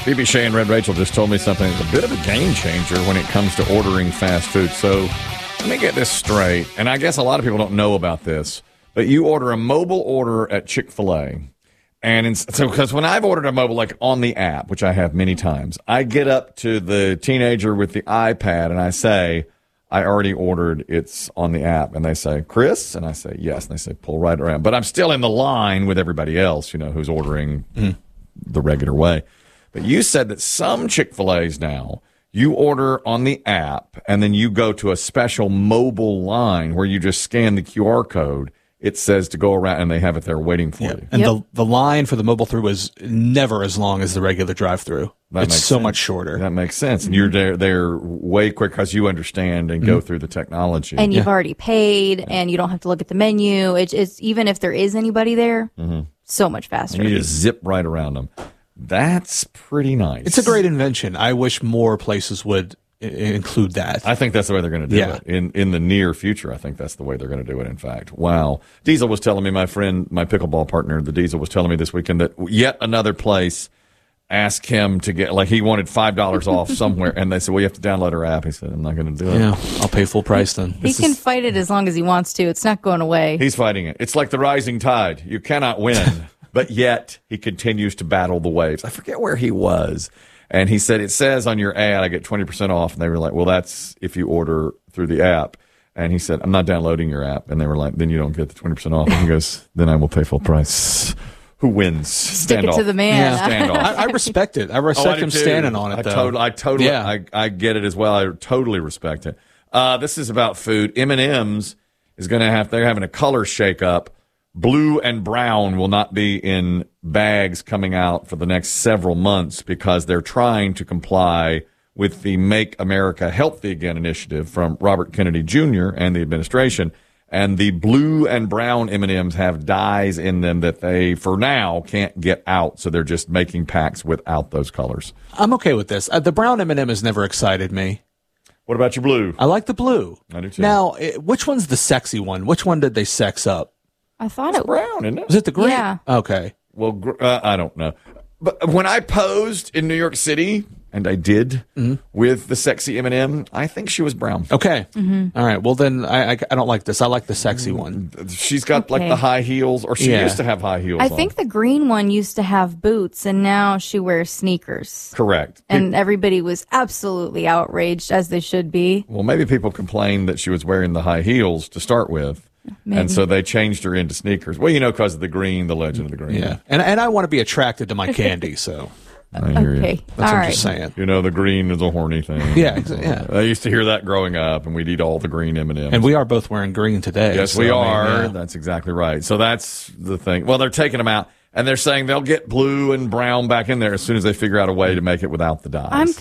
BB Shea and Red Rachel just told me something that's a bit of a game changer when it comes to ordering fast food. So let me get this straight, and I guess a lot of people don't know about this, but you order a mobile order at Chick-fil-A, and so because when I've ordered a mobile, like on the app, which I have many times, I get up to the teenager with the iPad, and I say, I already ordered, it's on the app, and they say, Chris? And I say, yes, and they say, pull right around. But I'm still in the line with everybody else, who's ordering the regular way. But you said that some Chick-fil-A's now, you order on the app, and then you go to a special mobile line where you just scan the QR code. It says to go around, and they have it there waiting for you. And the line for the mobile through is never as long as the regular drive-through. It's so much shorter. That makes sense. And you're there way quick because you understand and go through the technology. And you've already paid, and you don't have to look at the menu. It's even if there is anybody there, so much faster. And you just zip right around them. That's pretty nice. It's a great invention. I wish more places would include that. I think that's the way they're going to do it. In the near future, I think that's the way they're going to do it, in fact. Wow. Diesel was telling me, my friend, my pickleball partner, the Diesel, was telling me this weekend that yet another place asked him to get, like, he wanted $5 off somewhere, and they said, well, you have to download our app. He said, I'm not going to do it. Yeah, I'll pay full price then. He can fight it as long as he wants to. It's not going away. He's fighting it. It's like the rising tide. You cannot win. But yet, he continues to battle the waves. I forget where he was. And he said, it says on your ad, I get 20% off. And they were like, well, that's if you order through the app. And he said, I'm not downloading your app. And they were like, then you don't get the 20% off. And he goes, then I will pay full price. Who wins? Stick Stand it off. to the man. Stand off. I respect it. I respect him standing on it, though. I totally, I get it as well. I totally respect it. This is about food. M&M's is going to they're having a color shakeup. Blue and brown will not be in bags coming out for the next several months because they're trying to comply with the Make America Healthy Again initiative from Robert Kennedy Jr. and the administration. And the blue and brown M&Ms have dyes in them that they, for now, can't get out. So they're just making packs without those colors. I'm okay with this. The brown M&M has never excited me. What about your blue? I like the blue. I do too. Now, which one's the sexy one? Which one did they sex up? I thought it's brown, isn't it? Was it the green? Yeah. Okay. Well, I don't know. But when I posed in New York City, and I did, with the sexy M&M, I think she was brown. Okay. All right. Well, then I don't like this. I like the sexy one. She's got like the high heels, or she used to have high heels I think the green one used to have boots, and now she wears sneakers. Correct. And everybody was absolutely outraged, as they should be. Well, maybe people complained that she was wearing the high heels to start with. Maybe. And so they changed her into sneakers. Well, because of the green, the legend of the green. Yeah. And I want to be attracted to my candy, so. I hear you. Okay. That's what I'm just saying. The green is a horny thing. Yeah, exactly. I used to hear that growing up, and we'd eat all the green M&Ms. And we are both wearing green today. Yes, we are. That's exactly right. So that's the thing. Well, they're taking them out, and they're saying they'll get blue and brown back in there as soon as they figure out a way to make it without the dyes.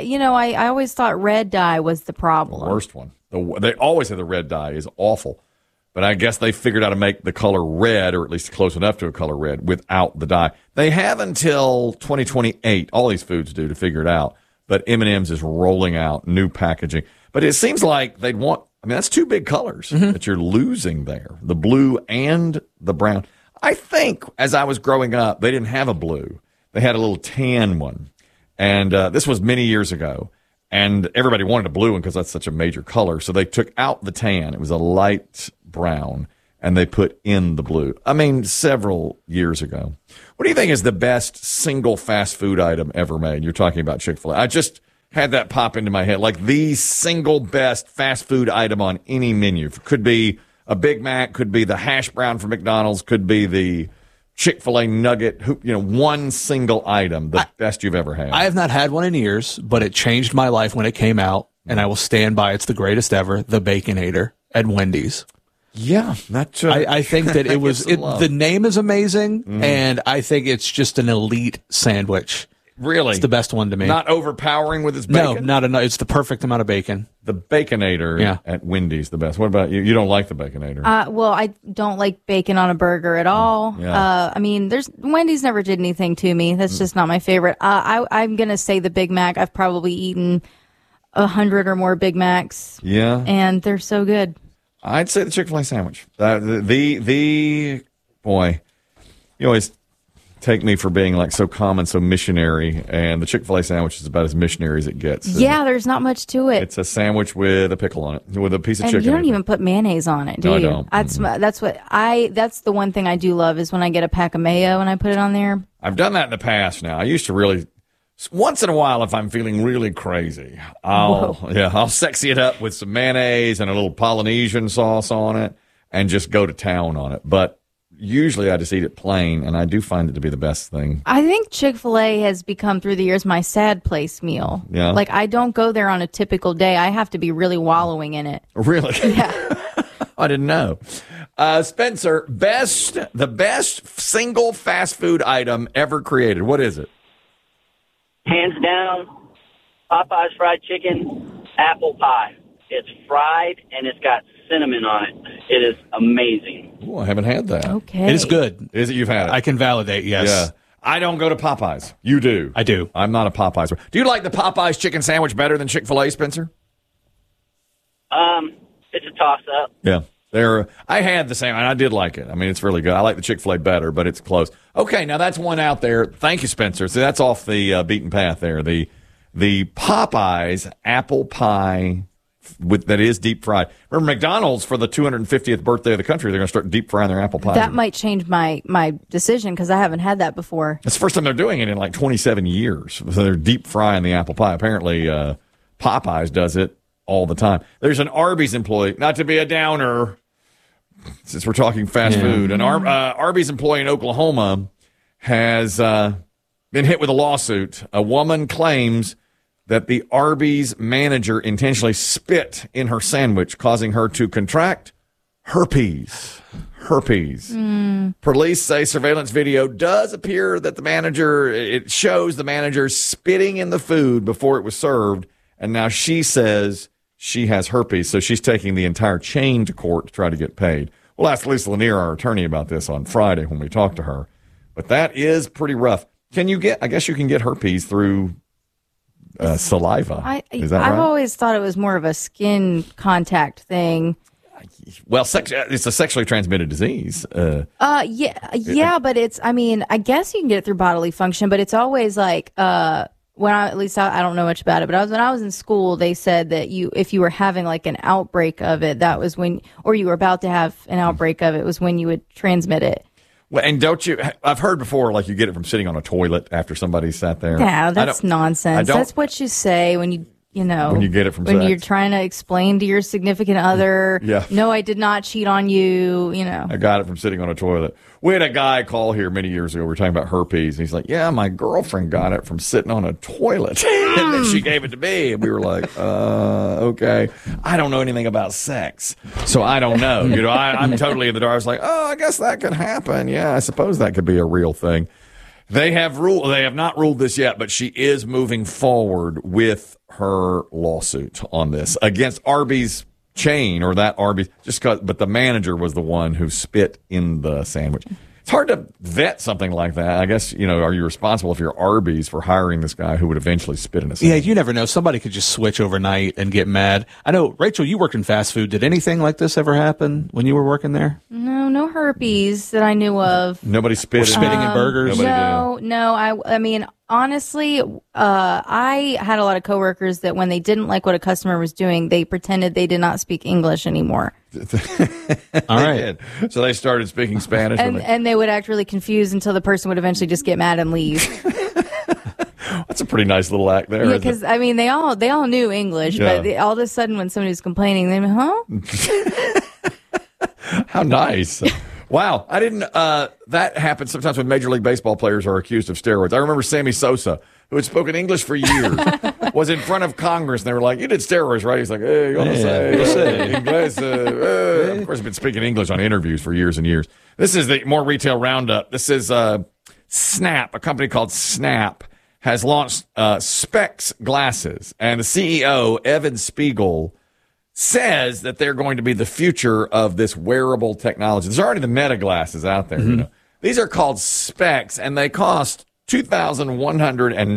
I always thought red dye was the problem. The worst one. They always say the red dye is awful. But I guess they figured out to make the color red, or at least close enough to a color red, without the dye. They have until 2028, all these foods do, to figure it out. But M&M's is rolling out new packaging. But it seems like they'd want, that's two big colors that you're losing there, the blue and the brown. I think as I was growing up, they didn't have a blue. They had a little tan one. And this was many years ago. And everybody wanted a blue one because that's such a major color. So they took out the tan. It was a light brown, and they put in the blue. Several years ago. What do you think is the best single fast food item ever made? You're talking about Chick-fil-A. I just had that pop into my head, like the single best fast food item on any menu. Could be a Big Mac, could be the hash brown from McDonald's, could be the Chick-fil-A nugget, one single item, the best you've ever had. I have not had one in years, but it changed my life when it came out, and I will stand by it's the greatest ever, the Baconator at Wendy's. Yeah, that's I think that it was the name is amazing, and I think it's just an elite sandwich. Really? It's the best one to me. Not overpowering with its bacon? No, not enough. It's the perfect amount of bacon. The Baconator at Wendy's, the best. What about you? You don't like the Baconator? Well, I don't like bacon on a burger at all. Yeah. Wendy's never did anything to me. That's just not my favorite. I'm going to say the Big Mac. I've probably eaten 100 or more Big Macs. Yeah. And they're so good. I'd say the Chick-fil-A sandwich. Boy, you always take me for being like so common, so missionary, and the Chick-fil-A sandwich is about as missionary as it gets. Yeah, there's not much to it. It's a sandwich with a pickle on it, with a piece of And chicken. you don't even put mayonnaise on it, do No, I you? don't. That's the one thing I do love is when I get a pack of mayo and I put it on there. I've done that in the past now. I used to really, once in a while, if I'm feeling really crazy, I'll sexy it up with some mayonnaise and a little Polynesian sauce on it and just go to town on it. But usually I just eat it plain, and I do find it to be the best thing. I think Chick-fil-A has become through the years my sad place meal. Yeah. Like I don't go there on a typical day. I have to be really wallowing in it. Really? Yeah. I didn't know. Spencer, the best single fast food item ever created. What is it? Hands down, Popeye's fried chicken, apple pie. It's fried and it's got cinnamon on it. It is amazing. Oh, I haven't had that. Okay. It is good. Is it? You've had it? I can validate, yes. Yeah. I don't go to Popeyes. You do. I do. I'm not a Popeyes. Do you like the Popeyes chicken sandwich better than Chick-fil-A, Spencer? It's a toss-up. Yeah. I had the same, and I did like it. I mean, it's really good. I like the Chick-fil-A better, but it's close. Okay, now that's one out there. Thank you, Spencer. So that's off the beaten path there. The Popeyes apple pie that is deep fried. Remember, McDonald's, for the 250th birthday of the country, they're going to start deep frying their apple pie. That might change my decision because I haven't had that before. That's the first time they're doing it in like 27 years. So they're deep frying the apple pie. Apparently, Popeyes does it all the time. There's an Arby's employee, not to be a downer, since we're talking fast food, an Arby's employee in Oklahoma has been hit with a lawsuit. A woman claims that the Arby's manager intentionally spit in her sandwich, causing her to contract herpes. Police say surveillance video does appear that it shows the manager spitting in the food before it was served, and now she says she has herpes, so she's taking the entire chain to court to try to get paid. We'll ask Lisa Lanier, our attorney, about this on Friday when we talk to her. But that is pretty rough. I guess you can get herpes through saliva. Is that right? I've always thought it was more of a skin contact thing. Well, it's a sexually transmitted disease. Yeah, but I guess you can get it through bodily function, but it's always like, I don't know much about it, but when I was in school, they said that if you were having like an outbreak of it, that was when, or you were about to have an outbreak of it, was when you would transmit it. Well, and I've heard before, like you get it from sitting on a toilet after somebody sat there. Yeah, that's nonsense. That's what you say when you get it from when sex. you're trying to explain to your significant other, Yeah. No, I did not cheat on you, I got it from sitting on a toilet. We had a guy call here many years ago. We were talking about herpes. And he's like, yeah, my girlfriend got it from sitting on a toilet. And then she gave it to me. And we were like, okay. I don't know anything about sex, so I don't know. I'm totally in the dark. I was like, I guess that could happen. Yeah, I suppose that could be a real thing. They have not ruled this yet, but she is moving forward with her lawsuit on this against Arby's chain, or that Arby's, but the manager was the one who spit in the sandwich. It's hard to vet something like that. I guess, are you responsible if you're Arby's for hiring this guy who would eventually spit in a sandwich? Yeah, you never know. Somebody could just switch overnight and get mad. I know, Rachel, you worked in fast food. Did anything like this ever happen when you were working there? No herpes that I knew of. Nobody spit spitting in burgers? No. I mean, honestly, I had a lot of coworkers that when they didn't like what a customer was doing, they pretended they did not speak English anymore. All right. So they started speaking Spanish. And they would act really confused until the person would eventually just get mad and leave. That's a pretty nice little act there. Yeah, because they all knew English, Yeah. but all of a sudden when somebody was complaining, they went, huh? How nice. Wow. I didn't, that happens sometimes when Major League Baseball players are accused of steroids. I remember Sammy Sosa, who had spoken English for years, was in front of Congress, and they were like, you did steroids, right? He's like, hey, you want to say English? Of course, he's been speaking English on interviews for years and years. This is the more retail roundup. This is Snap, a company called Snap, has launched Specs glasses, and the CEO, Evan Spiegel, says that they're going to be the future of this wearable technology. There's already the Meta glasses out there. Mm-hmm. These are called Specs, and they cost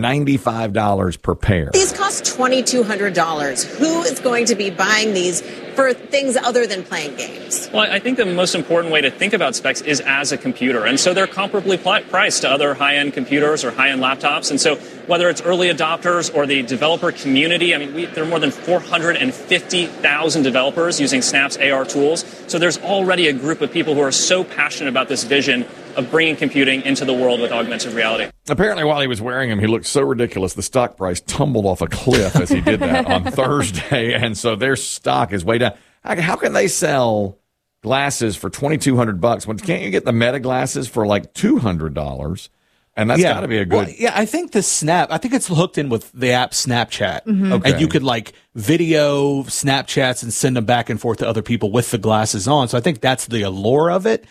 $2,195 per pair. These cost $2,200. Who is going to be buying these for things other than playing games? Well, I think the most important way to think about specs is as a computer. And so they're comparably priced to other high-end computers or high-end laptops. And so whether it's early adopters or the developer community, I mean, there are more than 450,000 developers using Snap's AR tools. So there's already a group of people who are so passionate about this vision of bringing computing into the world with augmented reality. Apparently, while he was wearing them, he looked so ridiculous, the stock price tumbled off a cliff as he did that on Thursday. And so their stock is way down. How can they sell glasses for $2,200 when can't you get the Meta glasses for like $200? And that's got to be a good. Well, I think it's hooked in with the app Snapchat. Okay. And you could like video Snapchats and send them back and forth to other people with the glasses on. So I think that's the allure of it.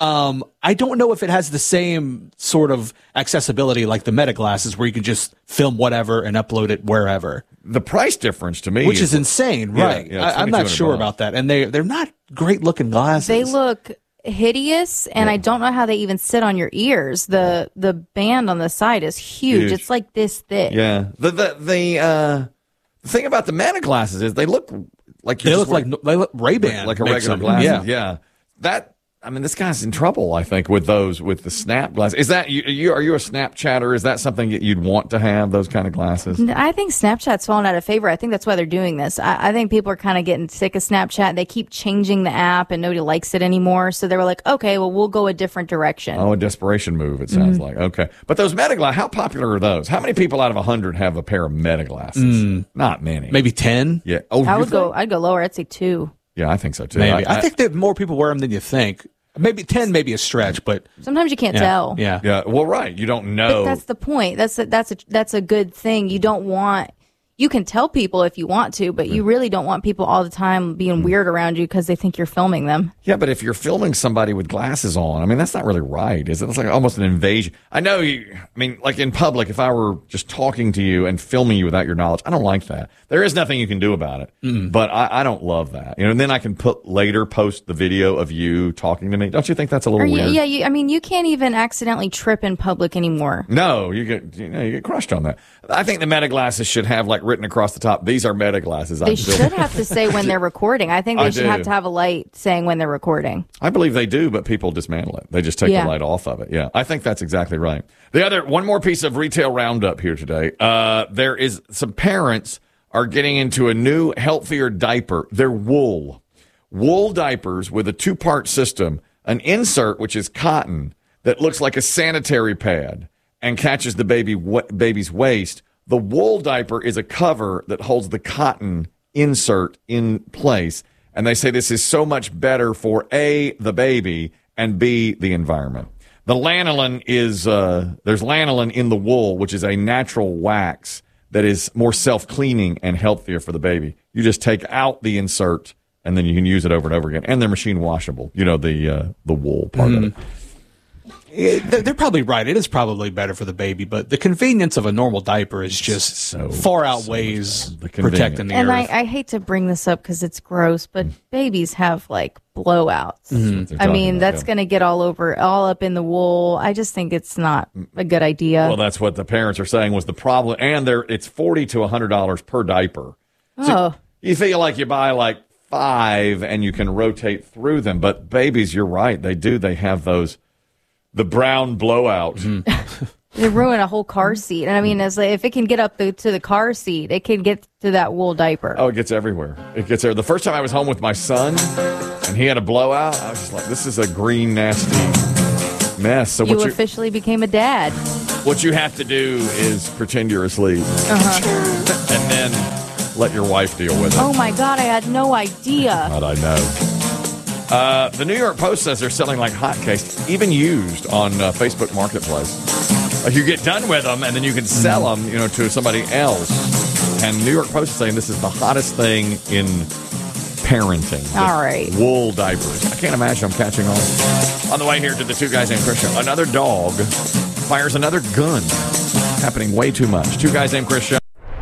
I don't know if it has the same sort of accessibility like the Meta glasses where you can just film whatever and upload it wherever. The price difference to me, which is insane, right? Yeah, I'm not sure about that. And they're not great looking glasses. They look hideous, and I don't know how they even sit on your ears. The band on the side is huge. It's like this thick. Yeah. The thing about the Meta glasses is they look like they look Ray-Ban, like a regular glasses. Yeah. This guy's in trouble, I think, with the Snap glasses. Is that you? Are you a Snapchatter? Is that something that you'd want to have, those kind of glasses? I think Snapchat's fallen out of favor. I think that's why they're doing this. I think people are kind of getting sick of Snapchat. They keep changing the app, and nobody likes it anymore. So they were like, okay, well, we'll go a different direction. Oh, a desperation move, it sounds like. Okay. But those Meta glasses, how popular are those? How many people out of 100 have a pair of Meta glasses? Not many. Maybe 10? Yeah. Oh, I'd go lower. I'd say 2. Yeah, I think so, too. Maybe. I think that more people wear them than you think. Maybe 10, maybe a stretch, but sometimes you can't tell. Yeah. Well, right. You don't know. But that's the point. That's a good thing. You don't want. You can tell people if you want to, but you really don't want people all the time being weird around you because they think you're filming them. Yeah, but if you're filming somebody with glasses on, that's not really right, is it? It's like almost an invasion. I know like in public, if I were just talking to you and filming you without your knowledge, I don't like that. There is nothing you can do about it, but I don't love that. And then I can post the video of you talking to me. Don't you think that's a little weird? Yeah, you can't even accidentally trip in public anymore. No, you get crushed on that. I think the Meta glasses should have written across the top, these are Meta glasses. They should have to say when they're recording. I think they should have to have a light saying when they're recording. I believe they do, but people dismantle it. They just take the light off of it. Yeah, I think that's exactly right. One more piece of retail roundup here today. There is some parents are getting into a new, healthier diaper. They're wool diapers with a 2-part system, an insert, which is cotton, that looks like a sanitary pad and catches the baby's waist. The wool diaper is a cover that holds the cotton insert in place. And they say this is so much better for A, the baby, and B, the environment. The lanolin is, there's lanolin in the wool, which is a natural wax that is more self-cleaning and healthier for the baby. You just take out the insert and then you can use it over and over again. And they're machine washable, the wool part of it. They're probably right. It is probably better for the baby, but the convenience of a normal diaper is just far outweighs protecting the earth. And I hate to bring this up because it's gross, but babies have blowouts. That's going to get all up in the wool. I just think it's not a good idea. Well, that's what the parents are saying was the problem. And it's $40 to $100 per diaper. So you feel like you buy 5 and you can rotate through them. But babies, you're right. They have the brown blowout. They ruin a whole car seat. And if it can get up to the car seat, it can get to that wool diaper. Oh, it gets everywhere. The first time I was home with my son and he had a blowout, I was just like, this is a green, nasty mess. So you officially became a dad. What you have to do is pretend you're asleep. And then let your wife deal with it. Oh, my God. I had no idea. But I know. The New York Post says they're selling like hotcakes, even used on Facebook Marketplace. You get done with them, and then you can sell them, to somebody else. And New York Post is saying this is the hottest thing in parenting. All right. Wool diapers. I can't imagine them catching on. On the way here to the Two Guys Named Chris show, another dog fires another gun. Happening way too much. Two Guys Named Chris show.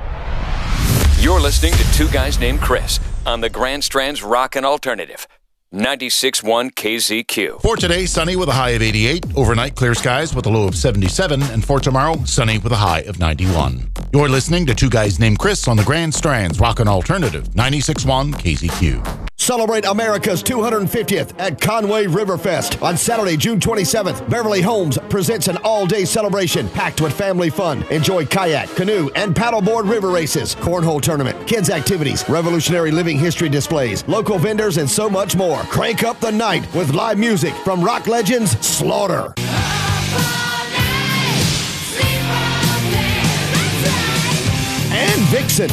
You're listening to Two Guys Named Chris on the Grand Strand's Rockin' Alternative. 96.1 KZQ. For today, sunny with a high of 88. Overnight, clear skies with a low of 77. And for tomorrow, sunny with a high of 91. You're listening to Two Guys Named Chris on the Grand Strand's Rockin' Alternative. 96.1 KZQ. Celebrate America's 250th at Conway Riverfest on Saturday, June 27th. Beverly Homes presents an all-day celebration packed with family fun. Enjoy kayak, canoe, and paddleboard river races, cornhole tournament, kids activities, revolutionary living history displays, local vendors, and so much more. Crank up the night with live music from rock legends Slaughter and Vixen.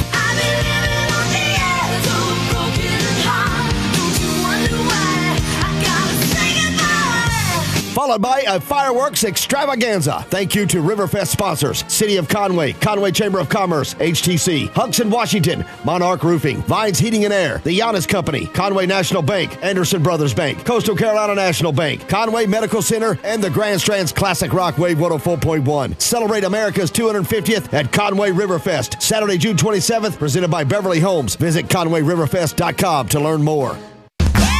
Followed by a fireworks extravaganza. Thank you to Riverfest sponsors: City of Conway, Conway Chamber of Commerce, HTC, Hunkson Washington, Monarch Roofing, Vines Heating and Air, The Giannis Company, Conway National Bank, Anderson Brothers Bank, Coastal Carolina National Bank, Conway Medical Center, and the Grand Strands Classic Rock Wave 104.1. Celebrate America's 250th at Conway Riverfest, Saturday, June 27th, presented by Beverly Homes. Visit ConwayRiverfest.com to learn more.